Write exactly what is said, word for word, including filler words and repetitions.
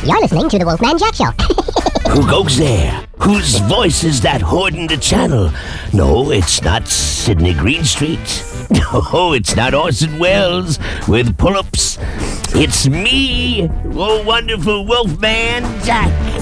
You're listening to the Wolfman Jack Show. Who goes there? Whose voice is that hoarding the channel? No, it's not Sidney Greenstreet. No, it's not Orson Welles with pull-ups. It's me, oh wonderful Wolfman Jack.